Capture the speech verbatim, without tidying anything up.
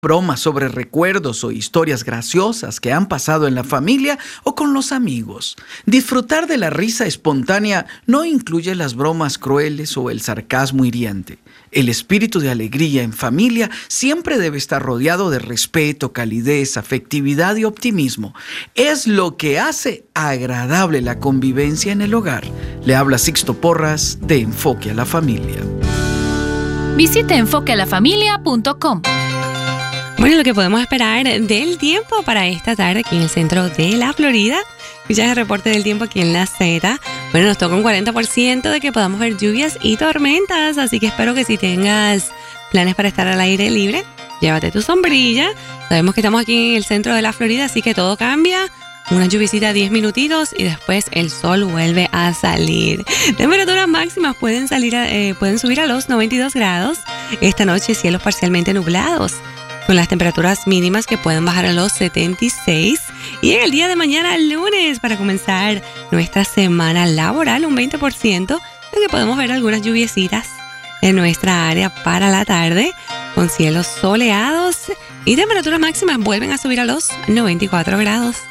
bromas sobre recuerdos o historias graciosas que han pasado en la familia o con los amigos. Disfrutar de la risa espontánea no incluye las bromas crueles o el sarcasmo hiriente. El espíritu de alegría en familia siempre debe estar rodeado de respeto, calidez, afectividad y optimismo. Es lo que hace agradable la convivencia en el hogar. Le habla Sixto Porras de Enfoque a la Familia. Visite enfoque a la familia punto com. Bueno, lo que podemos esperar del tiempo para esta tarde aquí en el centro de la Florida. Ya el reporte del tiempo aquí en la Z. Bueno, nos toca un cuarenta por ciento de que podamos ver lluvias y tormentas, así que espero que si tengas planes para estar al aire libre, llévate tu sombrilla. Sabemos que estamos aquí en el centro de la Florida, así que todo cambia. Una lluvisita diez minutitos y después el sol vuelve a salir. Temperaturas máximas pueden, salir a, eh, pueden subir a los noventa y dos grados. Esta noche cielos parcialmente nublados, con las temperaturas mínimas que pueden bajar a los setenta y seis. Y en el día de mañana, lunes, para comenzar nuestra semana laboral, un veinte por ciento de que podemos ver algunas lluviecitas en nuestra área para la tarde, con cielos soleados y temperaturas máximas vuelven a subir a los noventa y cuatro grados.